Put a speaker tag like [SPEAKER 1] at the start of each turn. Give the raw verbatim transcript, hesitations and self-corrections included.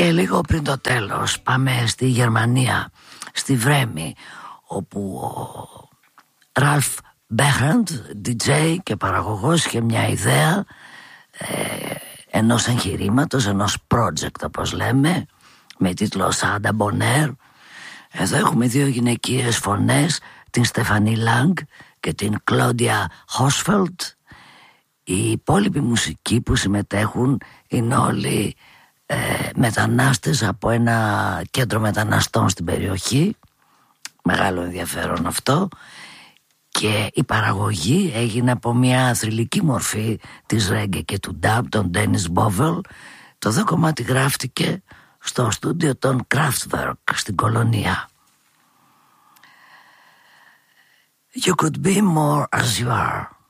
[SPEAKER 1] Και λίγο πριν το τέλος πάμε στη Γερμανία, στη Βρέμη, όπου ο Ραλφ Μπέχραντ, ντι τζέι και παραγωγός, είχε μια ιδέα ε, ενός εγχειρήματος, ενός project όπως λέμε, με τίτλο Σάντα Μπονέρ. Εδώ έχουμε δύο γυναικείες φωνές, την Στεφανή Λάγκ και την Κλόντια Χόσφελτ. Οι υπόλοιποι μουσικοί που συμμετέχουν είναι όλοι ε, μετανάστες από ένα κέντρο μεταναστών στην περιοχή. Μεγάλο ενδιαφέρον αυτό. Και η παραγωγή έγινε από μια θρυλική μορφή της ρέγγε και του ντάμπ, τον Ντένις Μπόβελ. Το δε κομμάτι γράφτηκε στο στούντιο των Kraftwerk στην Κολονία. You could be more as you are.